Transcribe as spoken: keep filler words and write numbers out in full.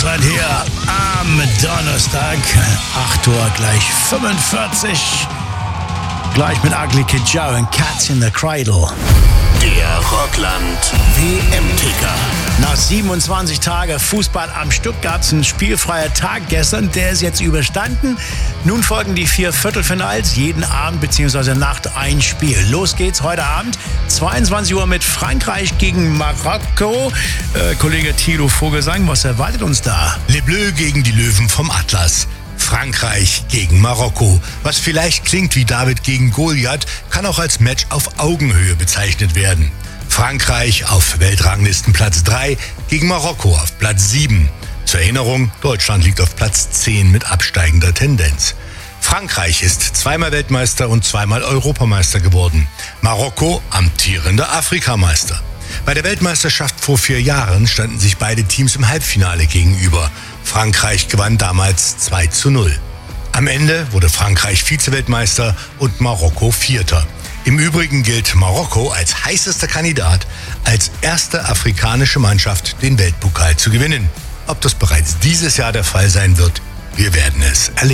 Rockland hier am Donnerstag, acht Uhr gleich fünfundvierzig. Gleich mit Ugly Kid Joe und Cats in the Cradle. Der Rockland W M-Ticker. Nach siebenundzwanzig Tagen Fußball am Stück gab es einen spielfreien Tag gestern. Der ist jetzt überstanden. Nun folgen die vier Viertelfinals. Jeden Abend bzw. Nacht ein Spiel. Los geht's heute Abend. zweiundzwanzig Uhr mit Frankreich gegen Marokko. Äh, Kollege Thilo Vogelsang, was erwartet uns da? Les Bleus gegen die Löwen vom Atlas. Frankreich gegen Marokko. Was vielleicht klingt wie David gegen Goliath, kann auch als Match auf Augenhöhe bezeichnet werden. Frankreich auf Weltranglistenplatz drei gegen Marokko auf Platz sieben. Zur Erinnerung, Deutschland liegt auf Platz zehn mit absteigender Tendenz. Frankreich ist zweimal Weltmeister und zweimal Europameister geworden. Marokko amtierender Afrikameister. Bei der Weltmeisterschaft vor vier Jahren standen sich beide Teams im Halbfinale gegenüber. Frankreich gewann damals zwei zu null. Am Ende wurde Frankreich Vize-Weltmeister und Marokko Vierter. Im Übrigen gilt Marokko als heißester Kandidat, als erste afrikanische Mannschaft den Weltpokal zu gewinnen. Ob das bereits dieses Jahr der Fall sein wird, wir werden es erleben.